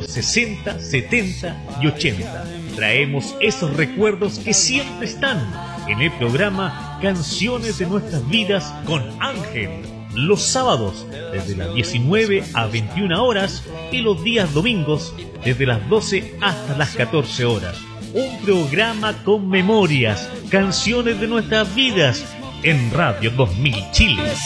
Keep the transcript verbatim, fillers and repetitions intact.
sesenta, setenta y ochenta. Traemos esos recuerdos que siempre están en el programa Canciones de Nuestras Vidas con Ángel. Los sábados desde las diecinueve a veintiuna horas y los días domingos desde las doce hasta las catorce horas. Un programa con memorias, canciones de nuestras vidas en Radio dos mil Chile.